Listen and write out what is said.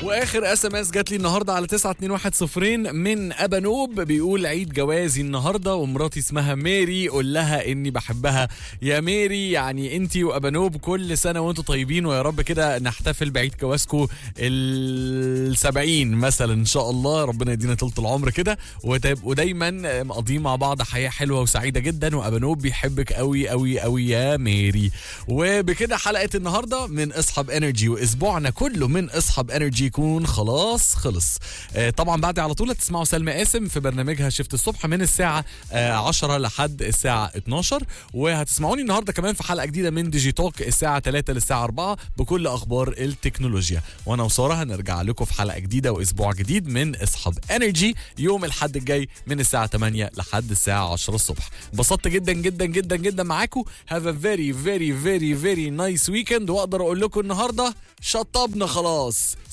واخر اس ام اس جات لي النهارده على 9210 من ابانوب، بيقول عيد جوازي النهارده ومراتي اسمها ميري، قول لها اني بحبها يا ميري. يعني انتي وابانوب كل سنه وانتم طيبين، ويا رب كده نحتفل بعيد جوازكم ال70 مثلا ان شاء الله. ربنا يدينا طول العمر كده وتبقوا دايما مقضيين مع بعض حياه حلوه وسعيده جدا، وابانوب بيحبك قوي قوي قوي يا ميري. وبكده حلقه النهارده من اصحاب انرجي واسبوعنا كله من اصحاب انرجي يكون خلاص خلص. طبعا بعد على طول هتسمعوا سلمى قاسم في برنامجها شفت الصبح من الساعه 10 لحد الساعه 12، وهتسمعوني النهارده كمان في حلقه جديده من ديجي توك الساعه 3 للساعه 4 بكل اخبار التكنولوجيا. وانا وساره هنرجع لكم في حلقه جديده واسبوع جديد من اصحاب انرجي يوم الاحد الجاي من الساعه 8 لحد الساعه 10 الصبح. انبسطت جدا جدا جدا جدا معاكم. هاف ا فيري فيري فيري فيري نايس ويكند. واقدر اقول لكم النهارده شطبنا خلاص.